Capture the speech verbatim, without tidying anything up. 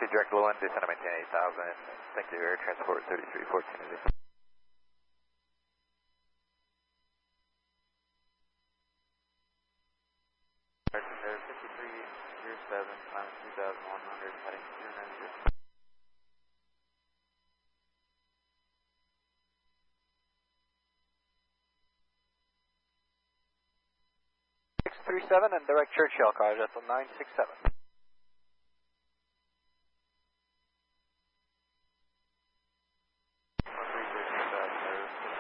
Taxi direct low end, descend to maintain eight thousand. Thank you, air transport thirty-three fourteen. fifty-three, zero seven, times two thousand one hundred, heading two nine zero. six three seven and direct Churchill cars, that's on nine six seven.